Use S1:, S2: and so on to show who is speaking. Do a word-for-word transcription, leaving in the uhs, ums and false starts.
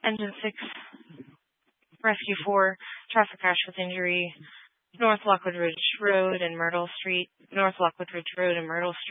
S1: Engine six, Rescue four, traffic crash with injury, North Lockwood Ridge Road and Myrtle Street, North Lockwood Ridge Road and Myrtle Street.